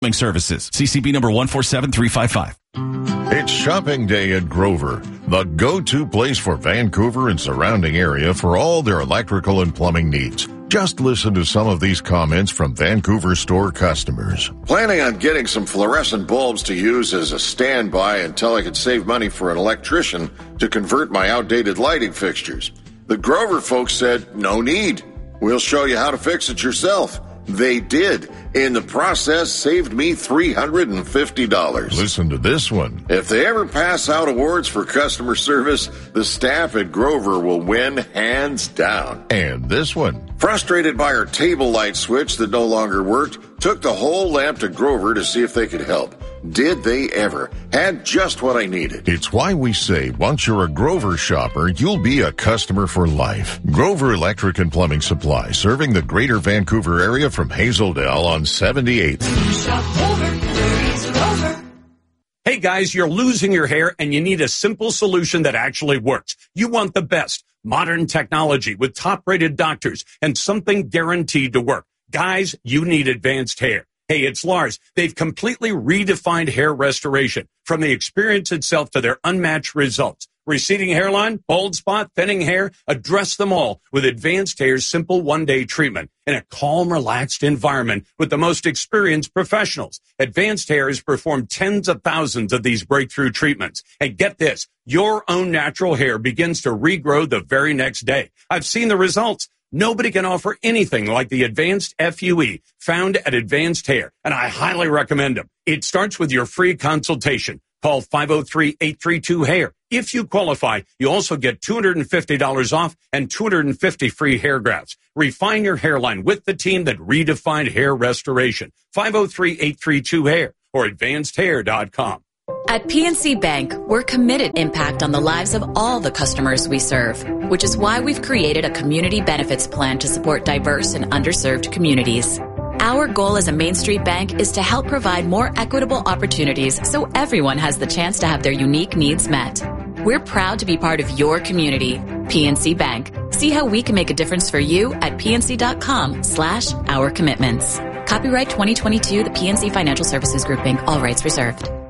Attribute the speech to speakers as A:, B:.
A: Services. CCB number 147355.
B: It's shopping day at Grover, the go-to place for Vancouver and surrounding area for all their electrical and plumbing needs. Just listen to some of these comments from Vancouver store customers.
C: Planning on getting some fluorescent bulbs to use as a standby until I could save money for an electrician to convert my outdated lighting fixtures. The Grover folks said, no need. We'll show you how to fix it yourself. They did. In the process, saved me $350.
B: Listen to this one.
C: If they ever pass out awards for customer service, the staff at Grover will win hands down.
B: And this one.
C: Frustrated by our table light switch that no longer worked, took the whole lamp to Grover to see if they could help. Did they ever? Had just what I needed.
B: It's why we say once you're a Grover shopper, you'll be a customer for life. Grover Electric and Plumbing Supply, serving the greater Vancouver area from Hazeldale on 78th.
D: Hey guys, you're losing your hair and you need a simple solution that actually works. You want the best. Modern technology with top-rated doctors and something guaranteed to work. Guys, you need Advanced Hair. Hey, it's Lars. They've completely redefined hair restoration, from the experience itself to their unmatched results. Receding hairline, bald spot, thinning hair, address them all with Advanced Hair's simple one-day treatment in a calm, relaxed environment with the most experienced professionals. Advanced Hair has performed tens of thousands of these breakthrough treatments. And get this, your own natural hair begins to regrow the very next day. I've seen the results. Nobody can offer anything like the Advanced FUE found at Advanced Hair, and I highly recommend them. It starts with your free consultation. Call 503-832-HAIR. If you qualify, you also get $250 off and 250 free hair grafts. Refine your hairline with the team that redefined hair restoration. 503-832-HAIR or advancedhair.com.
E: At PNC Bank, we're committed to impact on the lives of all the customers we serve, which is why we've created a community benefits plan to support diverse and underserved communities. Our goal as a Main Street bank is to help provide more equitable opportunities so everyone has the chance to have their unique needs met. We're proud to be part of your community. PNC Bank. See how we can make a difference for you at pnc.com/our commitments. Copyright 2022, the PNC Financial Services Group, Inc., all rights reserved.